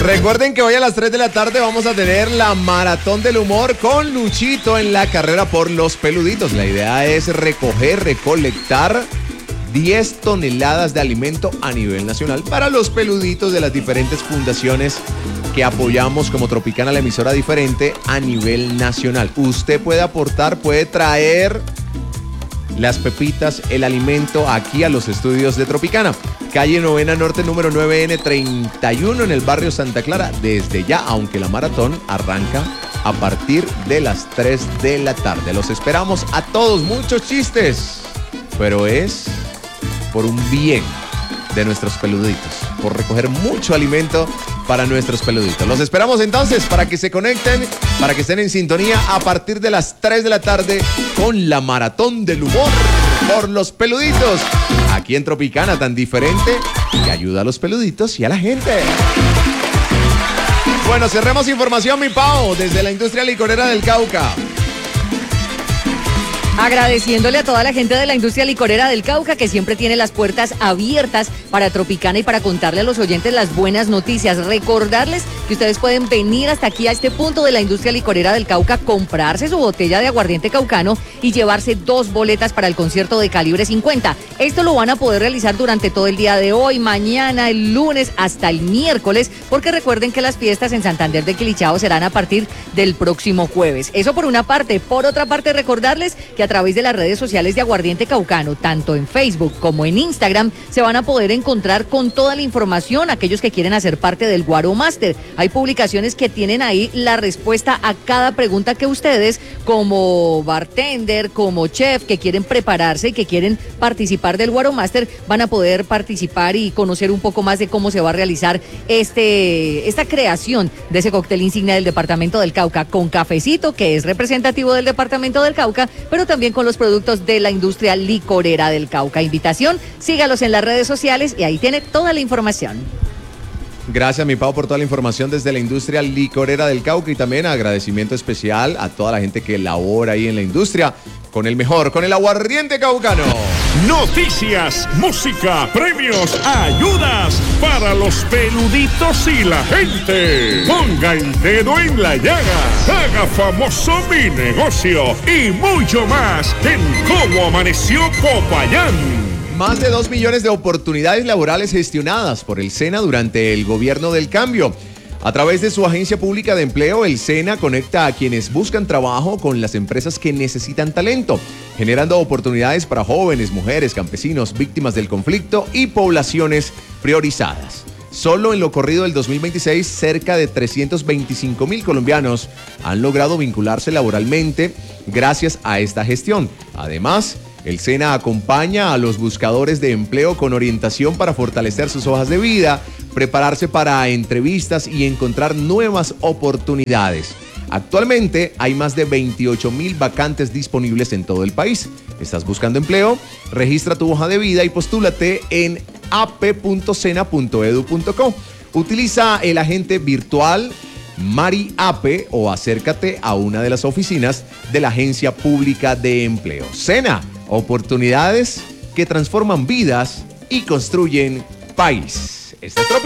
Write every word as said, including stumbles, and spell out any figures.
Recuerden que hoy a las tres de la tarde vamos a tener la Maratón del Humor con Luchito en la carrera por los peluditos. La idea es recoger, recolectar diez toneladas de alimento a nivel nacional para los peluditos de las diferentes fundaciones que apoyamos como Tropicana, la emisora diferente, a nivel nacional. Usted puede aportar, puede traer las pepitas, el alimento aquí a los estudios de Tropicana. Calle Novena Norte, número nueve ene treinta y uno en el barrio Santa Clara. Desde ya, aunque la maratón arranca a partir de las tres de la tarde. Los esperamos a todos, muchos chistes, pero es por un bien de nuestros peluditos, por recoger mucho alimento para nuestros peluditos. Los esperamos entonces para que se conecten, para que estén en sintonía a partir de las tres de la tarde con la Maratón del Humor por los peluditos. Aquí en Tropicana, tan diferente, que ayuda a los peluditos y a la gente. Bueno, cerremos información, mi Pau, desde la industria licorera del Cauca. Agradeciéndole a toda la gente de la industria licorera del Cauca que siempre tiene las puertas abiertas para Tropicana y para contarle a los oyentes las buenas noticias. Recordarles que ustedes pueden venir hasta aquí a este punto de la industria licorera del Cauca, comprarse su botella de aguardiente caucano y llevarse dos boletas para el concierto de Calibre cincuenta. Esto lo van a poder realizar durante todo el día de hoy, mañana, el lunes, hasta el miércoles, porque recuerden que las fiestas en Santander de Quilichao serán a partir del próximo jueves. Eso por una parte. Por otra parte, recordarles que a través de las redes sociales de Aguardiente Caucano, tanto en Facebook como en Instagram, se van a poder encontrar con toda la información aquellos que quieren hacer parte del Guaro Master. Hay publicaciones que tienen ahí la respuesta a cada pregunta que ustedes, como bartender, como chef, que quieren prepararse y que quieren participar del Guaro Master, van a poder participar y conocer un poco más de cómo se va a realizar este, esta creación de ese cóctel insignia del departamento del Cauca, con cafecito, que es representativo del departamento del Cauca, pero también con los productos de la industria licorera del Cauca. Invitación, sígalos en las redes sociales y ahí tiene toda la información. Gracias, mi Pau, por toda la información desde la industria licorera del Cauca, y también agradecimiento especial a toda la gente que labora ahí en la industria con el mejor, con el aguardiente caucano. Noticias, música, premios, ayudas para los peluditos y la gente. Ponga el dedo en la llaga, haga famoso mi negocio y mucho más en Cómo Amaneció Popayán. Más de dos millones de oportunidades laborales gestionadas por el SENA durante el gobierno del cambio. A través de su agencia pública de empleo, el SENA conecta a quienes buscan trabajo con las empresas que necesitan talento, generando oportunidades para jóvenes, mujeres, campesinos, víctimas del conflicto y poblaciones priorizadas. Solo en lo corrido del dos mil veintiséis, cerca de trescientos veinticinco mil colombianos han logrado vincularse laboralmente gracias a esta gestión. Además, el SENA acompaña a los buscadores de empleo con orientación para fortalecer sus hojas de vida, prepararse para entrevistas y encontrar nuevas oportunidades. Actualmente hay más de veintiocho mil vacantes disponibles en todo el país. ¿Estás buscando empleo? Registra tu hoja de vida y postúlate en a p punto sena punto edu punto co. Utiliza el agente virtual MariApe o acércate a una de las oficinas de la Agencia Pública de Empleo. SENA, oportunidades que transforman vidas y construyen país. Este es Tropicana.